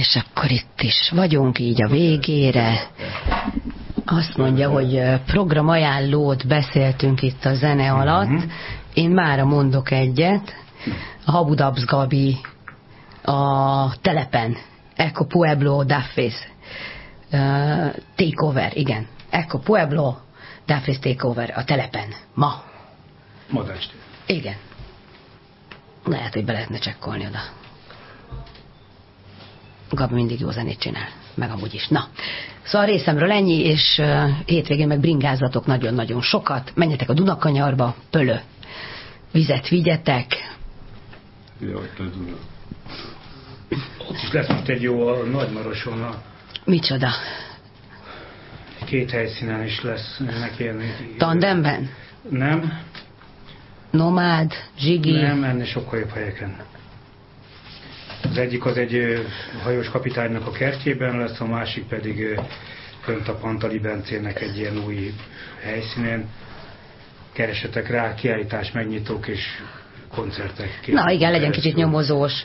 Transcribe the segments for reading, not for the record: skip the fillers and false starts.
És akkor itt is vagyunk így a végére. Azt mondja, hogy programajánlót beszéltünk itt a zene alatt. Én mára mondok egyet. A Habudabs Gabi a telepen. Eco Pueblo Duffys Takeover, igen. Eco Pueblo Duffys Takeover a telepen. Ma este. Igen. Lehet, hogy be lehetne csekkolni oda. Gabi mindig jó zenét csinál, meg amúgy is. Na, szóval a részemről ennyi, és hétvégén meg bringázatok nagyon-nagyon sokat. Menjetek a Dunakanyarba, Pölö. Vizet vigyetek. Jaj, te Duna. Ott is lesz most egy jó a Nagymaroson. Micsoda? 2 helyszínen is lesz neki. Tandemben? Nem. Nomád, Zsigi? Nem, ennél sokkal jobb helyeken. Az egyik az egy hajós kapitánynak a kertjében lesz, a másik pedig fönt a Pantali Bencének egy ilyen új helyszínén. Keresetek rá, kiállítás, megnyitók és koncertek. Na igen, legyen kicsit nyomozós.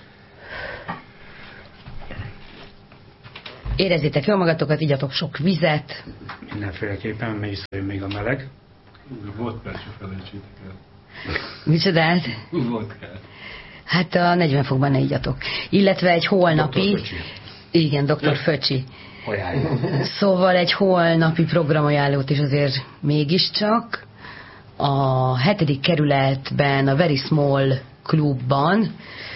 Érezzétek jól magatokat, igyatok sok vizet. Mindenféleképpen, mert visszajön még a meleg. Vodkát se felejtsétek el. Micsodát? Vodkát. Hát a 40 fokban ne igyatok. Illetve egy holnapi... Igen, Dr. Föcsi. Szóval egy holnapi programajánlót is azért mégiscsak. A 7. kerületben, a Very Small klubban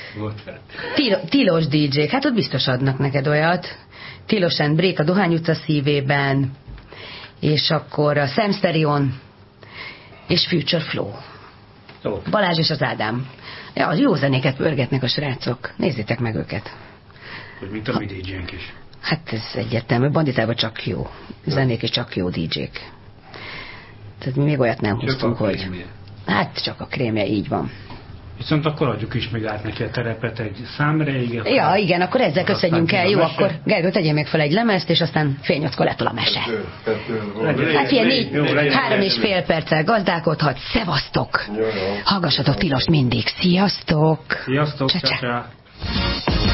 tilos DJ-k, hát ott biztos adnak neked olyat. Tilos and Break a Dohány utca szívében, és akkor a Sam Sterion és Future Flow. Balázs és az Ádám. Ja, az jó zenéket pörgetnek a srácok. Nézzétek meg őket. Hogy mint a mi DJ-nk is. Hát ez egyértelmű. Banditában csak jó. Zenék és csak jó DJ-k. Tehát mi még olyat nem hoztunk, hogy... Hát csak a krémje, így van. Viszont akkor adjuk is még át neki a terepet egy számreig. Ja, igen, akkor ezzel köszönjünk el. Jó, akkor Gergő, tegyél még fel egy lemezt, és aztán fél 8-kor lettől a mese. Hát ilyen 3,5 perccel gazdálkodhat. Szevasztok! Hallgassatok Tilost mindig. Sziasztok! Sziasztok!